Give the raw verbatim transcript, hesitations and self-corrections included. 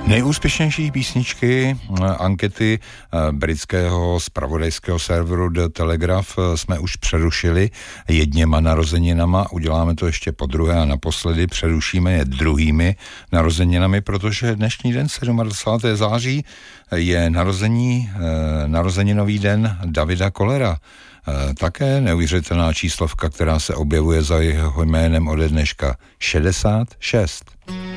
Nejúspěšnější písničky ankety britského zpravodajského serveru The Telegraph jsme už přerušili jedněma narozeninama, uděláme to ještě po druhé a naposledy přerušíme je druhými narozeninami, protože dnešní den dvacátého sedmého září je narození, narozeninový den Davida Kollera. Také neuvěřitelná číslovka, která se objevuje za jeho jménem ode dneška šedesát šest.